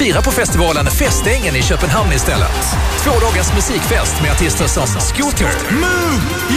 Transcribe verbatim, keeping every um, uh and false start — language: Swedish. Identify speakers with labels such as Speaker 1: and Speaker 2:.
Speaker 1: Fira på festivalen Festängen i Köpenhamn istället. Två dagars musikfest med artister som Scooter,
Speaker 2: Move!